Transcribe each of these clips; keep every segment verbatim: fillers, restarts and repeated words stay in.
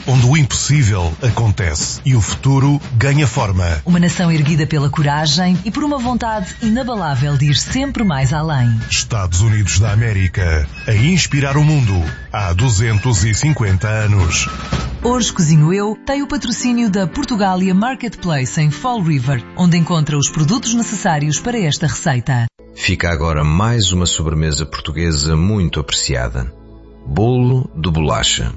onde o impossível acontece e o futuro ganha forma. Uma nação erguida pela coragem e por uma vontade inabalável de ir sempre mais além. Estados Unidos da América, a inspirar o mundo há duzentos e cinquenta anos. Hoje Cozinho Eu tem o patrocínio da Portugália Marketplace em Fall River, onde encontra os produtos necessários para esta receita. Fica agora mais uma sobremesa portuguesa muito apreciada. Bolo de bolacha.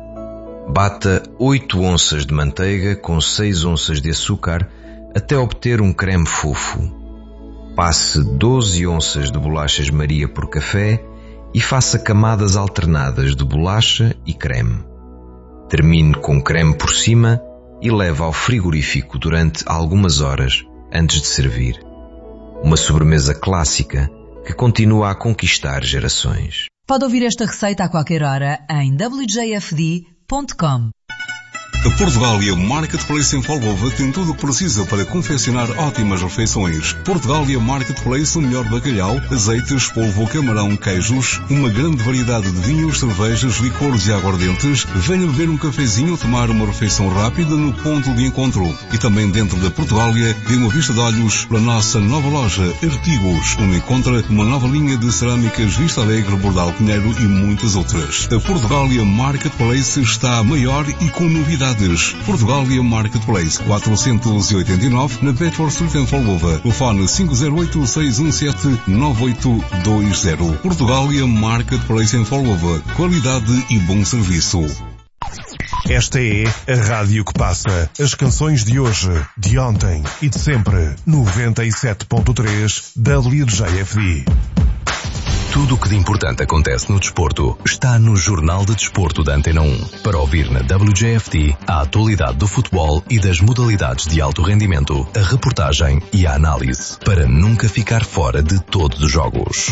Bata oito onças de manteiga com seis onças de açúcar até obter um creme fofo. Passe doze onças de bolachas Maria por café e faça camadas alternadas de bolacha e creme. Termine com creme por cima e leve ao frigorífico durante algumas horas antes de servir. Uma sobremesa clássica que continua a conquistar gerações. Pode ouvir esta receita a qualquer hora em w j f d ponto com. A Portugália Marketplace em Folgova tem tudo o que precisa para confeccionar ótimas refeições. Portugália Marketplace, o melhor bacalhau, azeites, polvo, camarão, queijos, uma grande variedade de vinhos, cervejas, licores e aguardentes. Venha beber um cafezinho ou tomar uma refeição rápida no ponto de encontro. E também dentro da Portugália, dê uma vista de olhos para a nossa nova loja Artigos, onde encontra uma nova linha de cerâmicas Vista Alegre, Bordal Pinheiro e muitas outras. A Portugália Marketplace está maior e com novidades. Portugália Marketplace, quatrocentos e oitenta e nove, na Bedford Street em Folgova. Telefone cinco zero oito, seis um sete, nove oito dois zero. Portugália Marketplace em Folgova. Qualidade e bom serviço. Esta é a rádio que passa as canções de hoje, de ontem e de sempre. noventa e sete ponto três W J F D. Tudo o que de importante acontece no desporto está no Jornal de Desporto da Antena um. Para ouvir na W J F D a atualidade do futebol e das modalidades de alto rendimento, a reportagem e a análise, para nunca ficar fora de todos os jogos.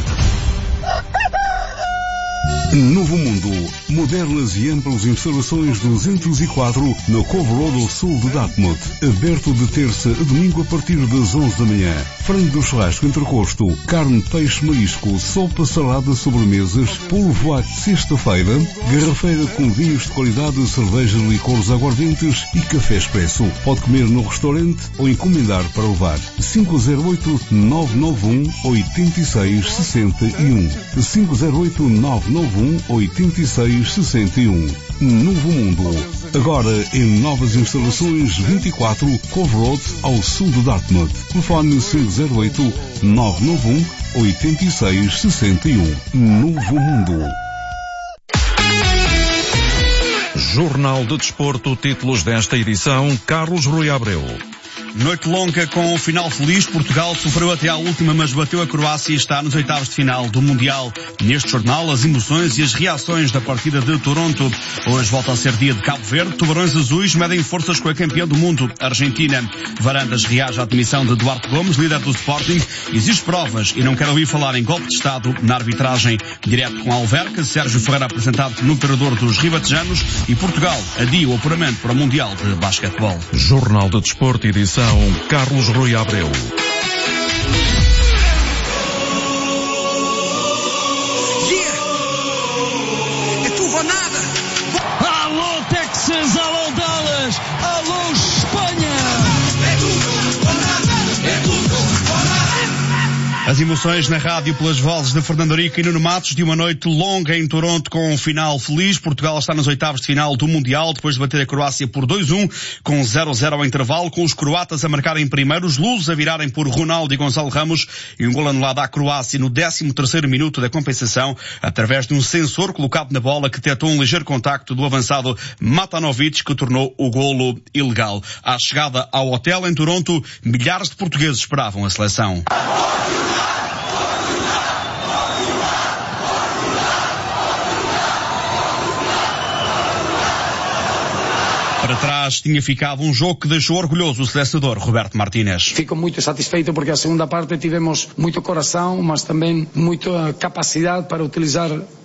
Novo Mundo. Modernas e amplas instalações duzentos e quatro no Cove Road ao sul de Dartmouth. Aberto de terça a domingo a partir das onze da manhã. Frango do churrasco entrecosto, carne, peixe, marisco, sopa, salada, sobremesas, polvo à sexta-feira, garrafeira com vinhos de qualidade, cerveja, licores, aguardentes e café expresso. Pode comer no restaurante ou encomendar para levar. cinco zero oito, nove nove um, oito seis seis um. cinco zero oito, nove nove um, oito seis seis um. Novo Mundo. Agora em novas instalações vinte e quatro Cove Road ao sul de Dartmouth. Telefone cinco zero oito, nove nove um, oito seis seis um. Novo Mundo. Jornal de Desporto, títulos desta edição, Carlos Rui Abreu. Noite longa com o final feliz. Portugal sofreu até à última, mas bateu a Croácia e está nos oitavos de final do Mundial. Neste jornal, as emoções e as reações da partida de Toronto. Hoje volta a ser dia de Cabo Verde. Tubarões azuis medem forças com a campeã do mundo, Argentina. Varandas reage à admissão de Duarte Gomes, líder do Sporting. Exige provas e não quer ouvir falar em golpe de Estado na arbitragem. Direto com Alverca, Sérgio Ferreira apresentado no treinador dos ribatejanos e Portugal adia o apuramento para o Mundial de Basquetebol. Jornal de Desporto, edição Carlos Rui Abreu. Yeah! É tudo ou nada! Alô Texas, alô Dallas, alô Espanha! É tudo ou nada! É tudo ou nada! As emoções na rádio pelas vozes de Fernando Arico e Nuno Matos de uma noite longa em Toronto com um final feliz. Portugal está nos oitavos de final do Mundial depois de bater a Croácia por dois a um com zero a zero ao intervalo, com os croatas a marcarem primeiro, os lusos a virarem por Ronaldo e Gonçalo Ramos e um gol anulado à Croácia no décimo terceiro minuto da compensação através de um sensor colocado na bola que detectou um ligeiro contacto do avançado Matanovic que tornou o golo ilegal. À chegada ao hotel em Toronto, milhares de portugueses esperavam a seleção. Para trás tinha ficado um jogo que deixou orgulhoso o selecionador Roberto Martínez. Fico muito satisfeito porque a segunda parte tivemos muito coração, mas também muita capacidade para utilizar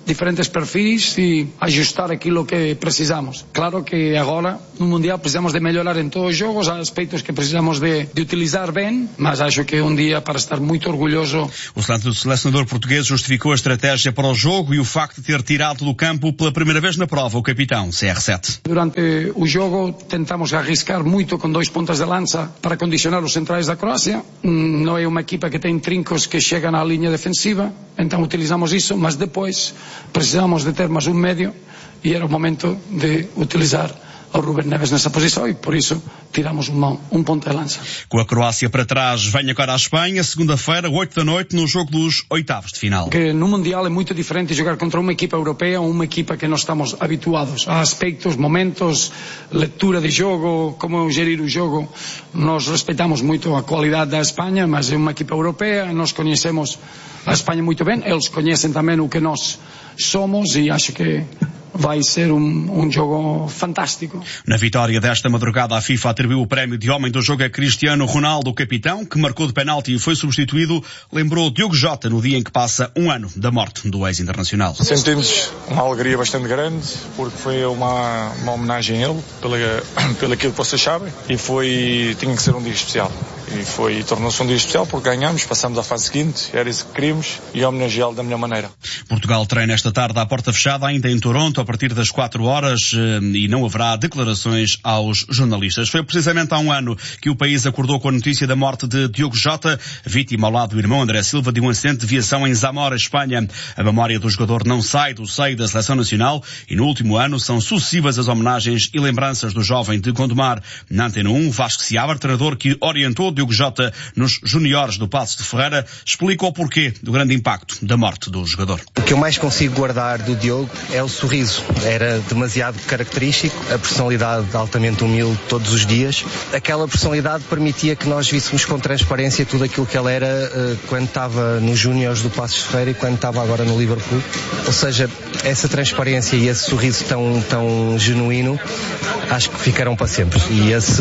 diferentes perfis e ajustar aquilo que precisamos. Claro que agora, no Mundial, precisamos de melhorar em todos os jogos, há aspectos que precisamos de, de utilizar bem, mas acho que é um dia para estar muito orgulhoso. O selecionador português justificou a estratégia para o jogo e o facto de ter tirado do campo pela primeira vez na prova o capitão, C R sete. Durante o jogo tentamos arriscar muito com dois pontas de lança para condicionar os centrais da Croácia. Não é uma equipa que tem trincos que chegam à linha defensiva, então utilizamos isso, mas depois precisamos de ter mais um médio e era o momento de utilizar ao Rubén Neves nessa posição e por isso tiramos uma, um ponto de lança. Com a Croácia para trás, vem agora a Espanha, segunda-feira, oito da noite, no jogo dos oitavos de final. Que no Mundial é muito diferente jogar contra uma equipa europeia ou uma equipa que não estamos habituados. Há aspectos, momentos, leitura de jogo, como gerir o jogo. Nós respeitamos muito a qualidade da Espanha, mas é uma equipa europeia, nós conhecemos a Espanha muito bem, eles conhecem também o que nós somos e acho que vai ser um, um jogo fantástico. Na vitória desta madrugada, a FIFA atribuiu o prémio de homem do jogo a Cristiano Ronaldo, o capitão, que marcou de penalti e foi substituído, lembrou Diogo Jota no dia em que passa um ano da morte do ex-internacional. Sentimos uma alegria bastante grande, porque foi uma, uma homenagem a ele, pela, pelo aquilo que vocês sabem, e foi, tinha que ser um dia especial. E foi, tornou-se um dia especial porque ganhámos, passamos à fase seguinte, era isso que queríamos, e homenageá-lo da melhor maneira. Portugal treina esta tarde à porta fechada, ainda em Toronto, a partir das quatro horas, e não haverá declarações aos jornalistas. Foi precisamente há um ano que o país acordou com a notícia da morte de Diogo Jota, vítima ao lado do irmão André Silva de um acidente de viação em Zamora, Espanha. A memória do jogador não sai do seio da seleção nacional e no último ano são sucessivas as homenagens e lembranças do jovem de Gondomar. Na Antena um, Vasco Seabra, treinador que orientou Diogo Jota nos juniores do Paços de Ferreira, explica o porquê do grande impacto da morte do jogador. O que eu mais consigo guardar do Diogo é o sorriso. Era demasiado característico, a personalidade altamente humilde todos os dias. Aquela personalidade permitia que nós víssemos com transparência tudo aquilo que ele era uh, quando estava nos júniores do Paços de Ferreira e quando estava agora no Liverpool. Ou seja, essa transparência e esse sorriso tão, tão genuíno, acho que ficaram para sempre. E esse,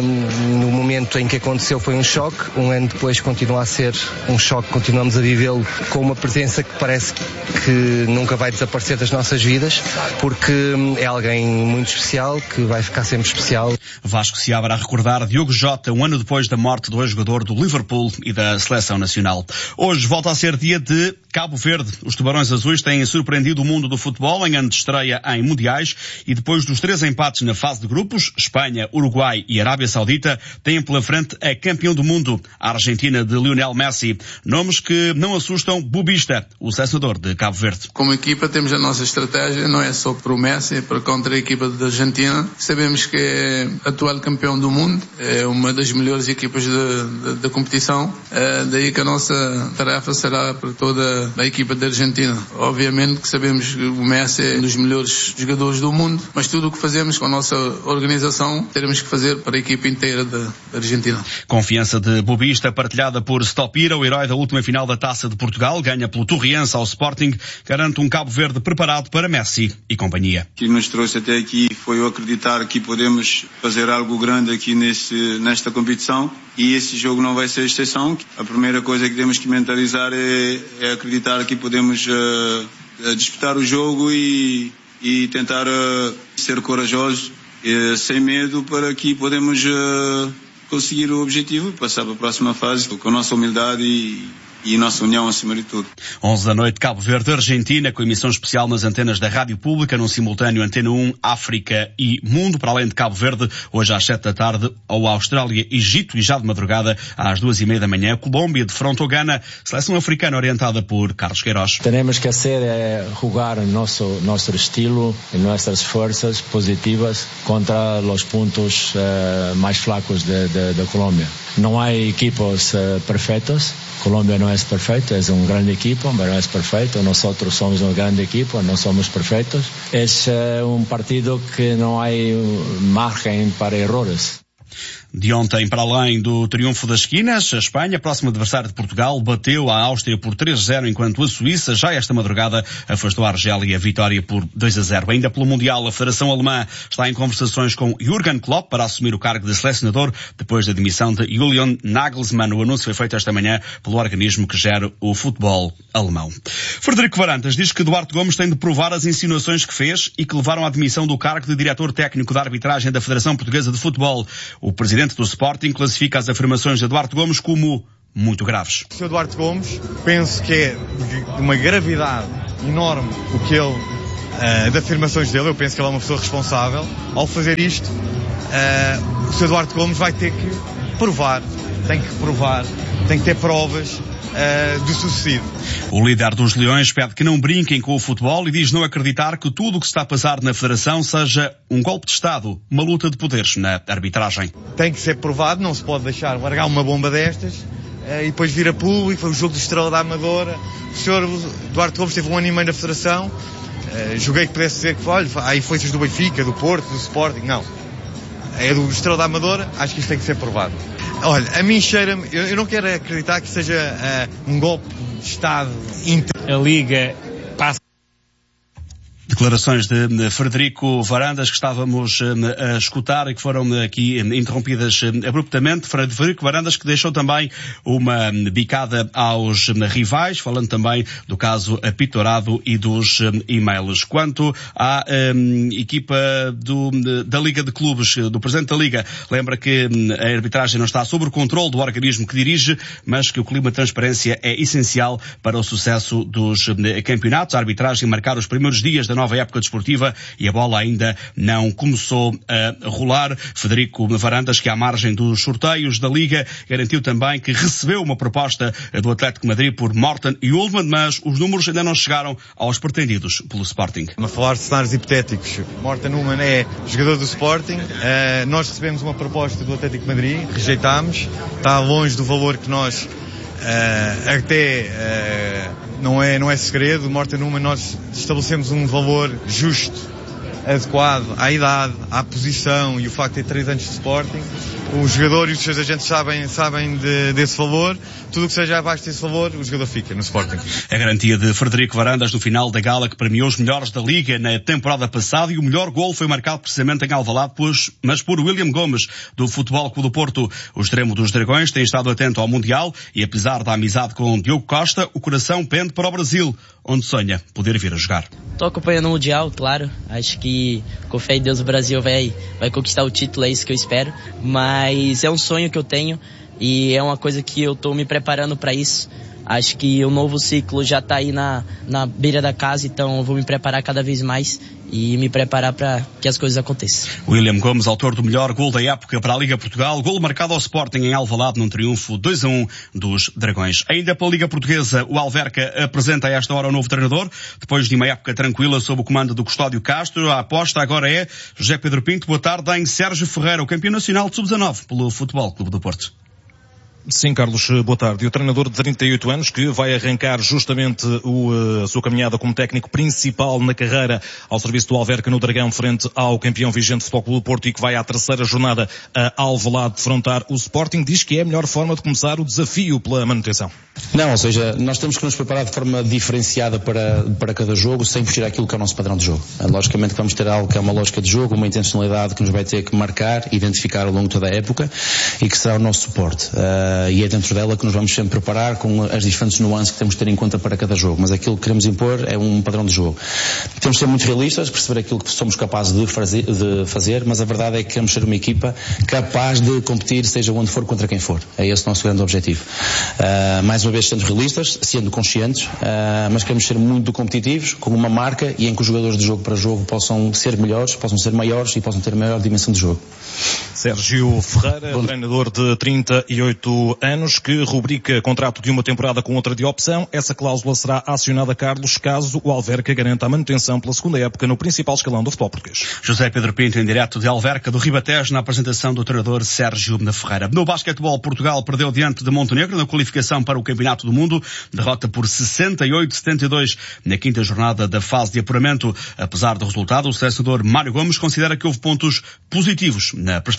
no momento em que aconteceu, foi um choque. Um ano depois continua a ser um choque, continuamos a vivê-lo com uma presença que parece que nunca vai desaparecer das nossas vidas, porque é alguém muito especial, que vai ficar sempre especial. Vasco Seabra a recordar Diogo Jota, um ano depois da morte do ex-jogador do Liverpool e da Seleção Nacional. Hoje volta a ser dia de Cabo Verde. Os Tubarões Azuis têm surpreendido o mundo do futebol em ano de estreia em mundiais e depois dos três empates na fase de grupos, Espanha, Uruguai e Arábia Saudita, têm pela frente a campeão do mundo, a Argentina de Lionel Messi. Nomes que não assustam Bubista, o selecionador de Cabo Verde. Como equipa temos a nossa estratégia, não é só para o Messi, é para contra a equipa da Argentina. Sabemos que é atual campeão do mundo, é uma das melhores equipas da competição, é daí que a nossa tarefa será para toda a equipa da Argentina. Obviamente que sabemos que o Messi é um dos melhores jogadores do mundo, mas tudo o que fazemos com a nossa organização teremos que fazer para a equipa inteira da, da Argentina. Confiança de Bubista partilhada por Stopira, o herói da última final da Taça de Portugal, ganha pelo Torriense ao Sporting, garante um Cabo Verde preparado para Messi e companhia. O que nos trouxe até aqui foi eu acreditar que podemos fazer algo grande aqui neste, nesta competição, e esse jogo não vai ser exceção. A primeira coisa que temos que mentalizar é, é acreditar que podemos uh, disputar o jogo e, e tentar uh, ser corajosos, uh, sem medo, para que podemos uh, conseguir o objetivo e passar para a próxima fase com a nossa humildade e e nossa união acima de tudo. onze da noite, Cabo Verde, Argentina, com emissão especial nas antenas da Rádio Pública, num simultâneo Antena um, África e Mundo. Para além de Cabo Verde, hoje às sete da tarde, ou Austrália, Egito, e já de madrugada, às duas e meia da manhã, Colômbia, de fronte ao Ghana, seleção africana orientada por Carlos Queiroz. Temos que hacer é jogar nosso nosso estilo e nossas forças positivas contra os pontos uh, mais fracos da Colômbia. Não há equipos uh, perfeitos. Colômbia não é perfeita, é uma grande equipa, mas não é perfeita. Nós somos uma grande equipa, não somos perfeitos. É um partido que não há margem para erros. De ontem para além do triunfo das esquinas, a Espanha, próximo adversário de Portugal, bateu a Áustria por três a zero, enquanto a Suíça, já esta madrugada, afastou a Argélia a vitória por dois a zero. Ainda pelo Mundial, a Federação Alemã está em conversações com Jürgen Klopp para assumir o cargo de selecionador depois da demissão de Julian Nagelsmann. O anúncio foi feito esta manhã pelo organismo que gera o futebol alemão. Frederico Varandas diz que Duarte Gomes tem de provar as insinuações que fez e que levaram à demissão do cargo de diretor técnico da arbitragem da Federação Portuguesa de Futebol. O presidente do Sporting classifica as afirmações de Duarte Gomes como muito graves. O senhor Duarte Gomes, penso que é de uma gravidade enorme o que ele, uh, das afirmações dele, eu penso que ele é uma pessoa responsável. Ao fazer isto, uh, o senhor Duarte Gomes vai ter que provar, tem que provar, tem que ter provas Uh, do sucedido. O líder dos Leões pede que não brinquem com o futebol e diz não acreditar que tudo o que se está a passar na Federação seja um golpe de Estado, uma luta de poderes na arbitragem. Tem que ser provado, não se pode deixar largar uma bomba destas uh, e depois vir a público. Foi o jogo de Estrela da Amadora. O senhor Duarte Gomes teve um ano e meio na Federação. Uh, julguei que pudesse dizer que olha, há influências do Benfica, do Porto, do Sporting. Não. É do Estrela da Amadora, acho que isto tem que ser provado. Olha, a mim cheira-me, eu, eu não quero acreditar que seja uh, um golpe de Estado inter... A Liga passa... Declarações de Frederico Varandas que estávamos a escutar e que foram aqui interrompidas abruptamente. Frederico Varandas que deixou também uma bicada aos rivais, falando também do caso apitorado e dos e-mails. Quanto à um, equipa do, da Liga de Clubes, do Presidente da Liga, lembra que a arbitragem não está sob o controle do organismo que dirige, mas que o clima de transparência é essencial para o sucesso dos campeonatos. A arbitragem marcar os primeiros dias da nova época desportiva e a bola ainda não começou a rolar. Frederico Varandas, que à margem dos sorteios da Liga, garantiu também que recebeu uma proposta do Atlético de Madrid por Morten e Ullmann, mas os números ainda não chegaram aos pretendidos pelo Sporting. A falar de cenários hipotéticos, Morten Ullmann é jogador do Sporting, uh, nós recebemos uma proposta do Atlético de Madrid, rejeitámos, está longe do valor que nós Uh, até uh, não, é, não é segredo, Morten Ullmann, nós estabelecemos um valor justo, adequado à idade, à posição e o facto de ter três anos de Sporting. O jogador e os seus agentes sabem, sabem de, desse valor. Tudo o que seja abaixo desse valor, o jogador fica no Sporting. A garantia de Frederico Varandas no final da gala que premiou os melhores da Liga na temporada passada, e o melhor gol foi marcado precisamente em Alvalade, pois, mas por William Gomes, do Futebol Clube do Porto. O extremo dos Dragões tem estado atento ao Mundial e, apesar da amizade com Diogo Costa, o coração pende para o Brasil, onde sonha poder vir a jogar. Estou acompanhando o Mundial, claro. Acho que, com fé em Deus, o Brasil vai, vai conquistar o título, é isso que eu espero. Mas é um sonho que eu tenho e é uma coisa que eu estou me preparando para isso. Acho que o novo ciclo já está aí na, na beira da casa, então eu vou me preparar cada vez mais e me preparar para que as coisas aconteçam. William Gomes, autor do melhor gol da época para a Liga Portugal, gol marcado ao Sporting em Alvalade num triunfo dois a um dos Dragões. Ainda pela Liga Portuguesa, o Alverca apresenta a esta hora o novo treinador, depois de uma época tranquila sob o comando do Custódio Castro. A aposta agora é José Pedro Pinto. Boa tarde, em Sérgio Ferreira, o campeão nacional de sub dezanove pelo Futebol Clube do Porto. Sim, Carlos, boa tarde. E o treinador de trinta e oito anos que vai arrancar justamente o, a sua caminhada como técnico principal na carreira ao serviço do Alverca no Dragão frente ao campeão vigente Futebol Clube do Porto e que vai à terceira jornada a Alvalade defrontar o Sporting, diz que é a melhor forma de começar o desafio pela manutenção. Não, ou seja, nós temos que nos preparar de forma diferenciada para, para cada jogo, sem fugir àquilo que é o nosso padrão de jogo. Logicamente que vamos ter algo que é uma lógica de jogo, uma intencionalidade que nos vai ter que marcar, identificar ao longo de toda a época e que será o nosso suporte. Uh, e é dentro dela que nos vamos sempre preparar com as diferentes nuances que temos de ter em conta para cada jogo, mas aquilo que queremos impor é um padrão de jogo. Temos de ser muito realistas, perceber aquilo que somos capazes de fazer, de fazer, mas a verdade é que queremos ser uma equipa capaz de competir, seja onde for, contra quem for. É esse o nosso grande objetivo. Uh, mais uma vez sendo realistas, sendo conscientes, uh, mas queremos ser muito competitivos, com uma marca e em que os jogadores de jogo para jogo possam ser melhores, possam ser maiores e possam ter maior dimensão de jogo. Sérgio Ferreira, Bom... treinador de trinta e oito anos, que rubrica contrato de uma temporada com outra de opção. Essa cláusula será acionada, Carlos, caso o Alverca garanta a manutenção pela segunda época no principal escalão do futebol português. José Pedro Pinto, em direto de Alverca do Ribatejo, na apresentação do treinador Sérgio Ferreira. No basquetebol, Portugal perdeu diante de Montenegro na qualificação para o Campeonato do Mundo. Derrota por sessenta e oito a setenta e dois na quinta jornada da fase de apuramento. Apesar do resultado, o selecionador Mário Gomes considera que houve pontos positivos na prestação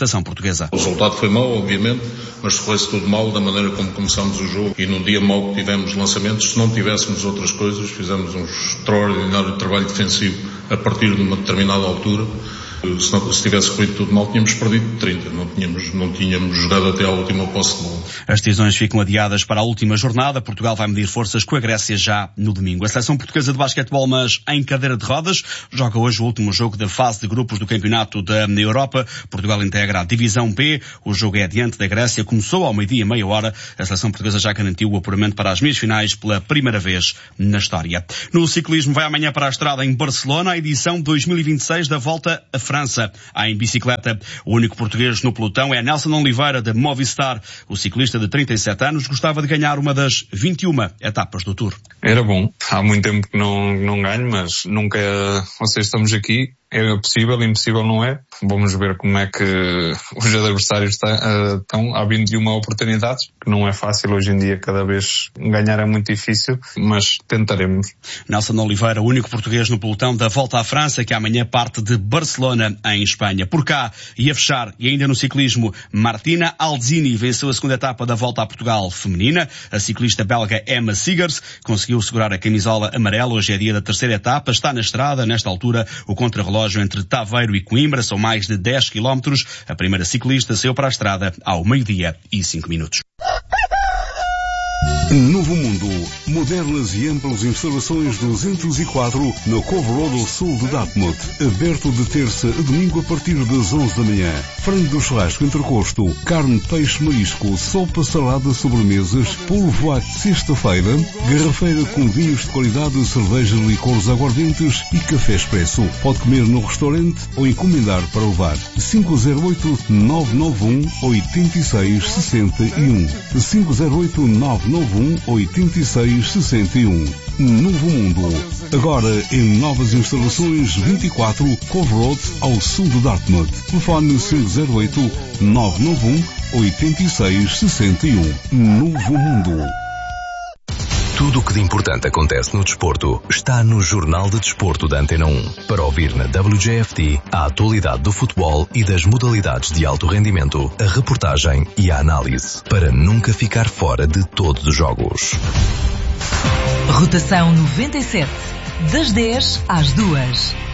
seleção portuguesa. O resultado foi mau, obviamente, mas se fosse tudo mau da maneira como começamos o jogo e no dia mau que tivemos lançamentos, se não tivéssemos outras coisas, fizemos um extraordinário trabalho defensivo a partir de uma determinada altura. Se, não, se tivesse corrido tudo mal, tínhamos perdido trinta, não tínhamos, não tínhamos jogado até à última posse de bola. As decisões ficam adiadas para a última jornada. Portugal vai medir forças com a Grécia já no domingo. A seleção portuguesa de basquetebol, mas em cadeira de rodas, joga hoje o último jogo da fase de grupos do campeonato da Europa. Portugal integra a divisão B. O jogo é adiante da Grécia. Começou ao meio-dia, meia hora. A seleção portuguesa já garantiu o apuramento para as meias finais pela primeira vez na história. No ciclismo, vai amanhã para a estrada em Barcelona a edição dois mil e vinte e seis da Volta a França. Há em bicicleta, o único português no pelotão é Nelson Oliveira, da Movistar. O ciclista de trinta e sete anos gostava de ganhar uma das vinte e uma etapas do Tour. Era bom. Há muito tempo que não, não ganho, mas nunca, ou seja, estamos aqui. É possível, impossível não é. Vamos ver como é que os adversários estão. Há vinte e uma oportunidades, que não é fácil hoje em dia, cada vez ganhar é muito difícil, mas tentaremos. Nelson Oliveira, o único português no pelotão da Volta à França, que amanhã parte de Barcelona, em Espanha. Por cá, e a fechar, e ainda no ciclismo, Martina Alzini venceu a segunda etapa da Volta a Portugal feminina. A ciclista belga Emma Sigers conseguiu segurar a camisola amarela. Hoje é dia da terceira etapa, está na estrada. Nesta altura, o contrarrelógio entre Taveiro e Coimbra, são mais de dez quilómetros. A primeira ciclista saiu para a estrada ao meio-dia e cinco minutos. Novo Mundo. Modernas e amplas instalações duzentos e quatro no Cove Road ao sul de Dartmouth. Aberto de terça a domingo a partir das onze da manhã. Frango do churrasco entrecosto, carne, peixe, marisco, sopa, salada, sobremesas, polvo à sexta-feira, garrafeira com vinhos de qualidade, cervejas, licores, aguardentes e café expresso. Pode comer no restaurante ou encomendar para levar. cinco zero oito, nove nove um, oito seis seis um. cinco zero oito, nove nove um, oito seis seis um. Novo Mundo. Agora em novas instalações vinte e quatro Cove Road ao sul de Dartmouth. Telefone cinco zero oito, nove nove um, oito seis seis um. Novo Mundo. Tudo o que de importante acontece no desporto está no Jornal de Desporto da Antena um. Para ouvir na W J F T a atualidade do futebol e das modalidades de alto rendimento, a reportagem e a análise. Para nunca ficar fora de todos os jogos. Rotação noventa e sete. Das dez às duas.